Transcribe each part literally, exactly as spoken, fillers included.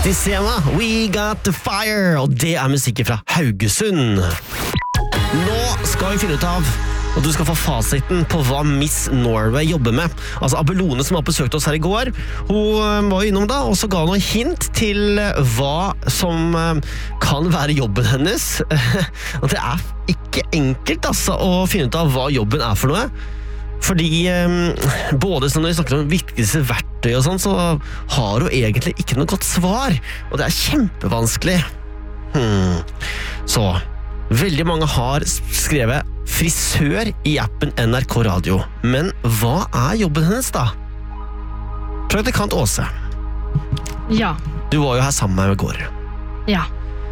Dissema, We Got The Fire, og det er musikken fra Haugesund. Nå skal vi finne ut av, og du skal få fasiten på hva Miss Norway jobber med. Altså Abelone som har besøkt oss her i går, hun var innom da, og så ga noen hint til hva som kan være jobben hennes. Og det er ikke enkelt altså, å finne ut av hva jobben er for noe. Fordi eh, både når vi snakker om viktigste verktøy og sånn, så har hun egentlig ikke noe godt svar. Og det er kjempevanskelig. Hmm. Så, veldig mange har skrevet frisør i appen N R K Radio. Men hva er jobben hennes da? Praktikant Åse. Ja. Du var jo her sammen med meg i går. Ja.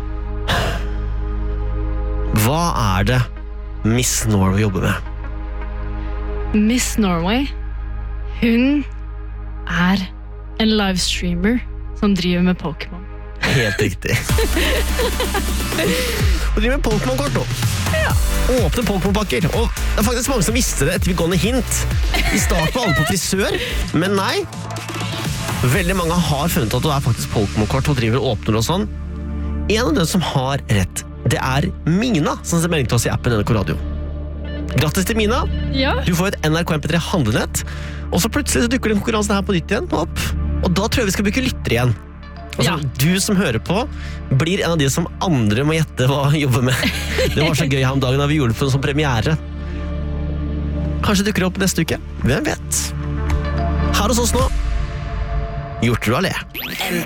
Hva er det Miss Norway jobber med? Miss Norway, hun er en livestreamer som driver med Pokémon. Helt riktig. Hun driver med Pokémon-kort nå. Ja. Åpne Pokémon-pakker. Og det er faktisk mange som visste det etter vi gående hint. I starten var alle på frisør, men nei. Veldig mange har funnet at det er faktisk Pokémon-kort og driver og åpner og sånn. En av dem som har rett, det er Mina, som ser melding til oss i appen N R K Radio. Grattis til Mina. Ja. Du får et N R K M P tre handlenett, og så plutselig så dukker den konkurransen her på nytt igjen opp. Og da tror jeg vi skal bruke lyttere igjen. Altså, Ja. Du som hører på blir en av de som andre må gjette hva han jobber med. Det var så gøy her om dagen da vi gjorde det på en sånn premiere. Kanskje dukker det opp neste uke. Hvem vet? Her hos oss nå, Hjortro Allé.